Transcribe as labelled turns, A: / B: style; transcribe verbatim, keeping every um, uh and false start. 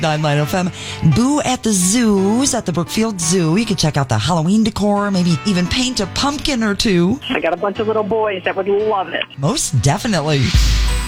A: ninety-nine F M. Boo at the Zoos at the Brookfield Zoo. You can check out the Halloween decor, maybe even paint a pumpkin or two.
B: I got a bunch of little boys that would love it.
A: Most definitely.